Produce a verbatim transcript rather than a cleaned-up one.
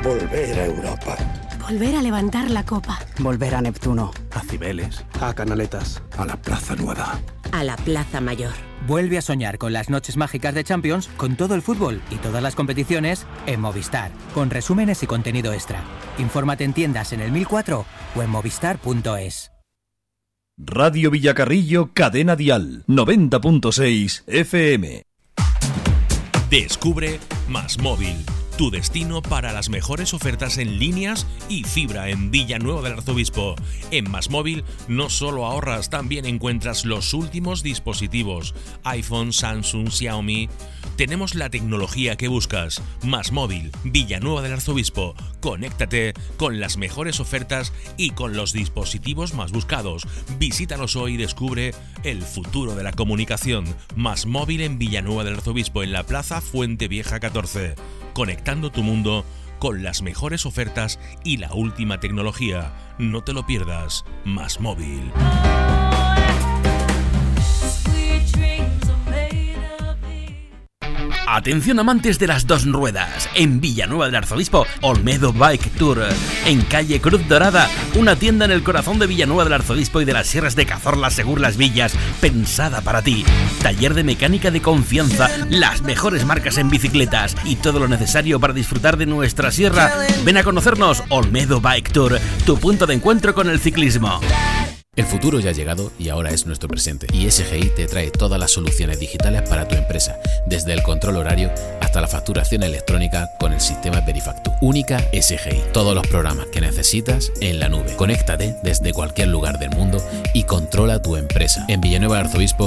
Volver a Europa. Volver a levantar la copa. Volver a Neptuno. A Cibeles. A Canaletas. A la Plaza Nueva. A la Plaza Mayor. Vuelve a soñar con las noches mágicas de Champions, con todo el fútbol y todas las competiciones en Movistar, con resúmenes y contenido extra. Infórmate en tiendas en el mil cuatro o en movistar punto es. Radio Villacarrillo, Cadena Dial, noventa punto seis F M. Descubre Más Móvil, tu destino para las mejores ofertas en líneas y fibra en Villanueva del Arzobispo. En Más Móvil no solo ahorras, también encuentras los últimos dispositivos, iPhone, Samsung, Xiaomi. Tenemos la tecnología que buscas. Más Móvil, Villanueva del Arzobispo. Conéctate con las mejores ofertas y con los dispositivos más buscados. Visítanos hoy y descubre el futuro de la comunicación. Más Móvil en Villanueva del Arzobispo, en la Plaza Fuente Vieja catorce. Conectando tu mundo con las mejores ofertas y la última tecnología. No te lo pierdas. Más Móvil. Atención amantes de las dos ruedas, en Villanueva del Arzobispo, Olmedo Bike Tour, en calle Cruz Dorada, una tienda en el corazón de Villanueva del Arzobispo y de las sierras de Cazorla, Segur Las Villas, pensada para ti. Taller de mecánica de confianza, las mejores marcas en bicicletas y todo lo necesario para disfrutar de nuestra sierra. Ven a conocernos, Olmedo Bike Tour, tu punto de encuentro con el ciclismo. El futuro ya ha llegado y ahora es nuestro presente. Y S G I te trae todas las soluciones digitales para tu empresa, desde el control horario hasta la facturación electrónica con el sistema Verifactu. Única S G I. Todos los programas que necesitas en la nube. Conéctate desde cualquier lugar del mundo y controla tu empresa. En Villanueva del Arzobispo,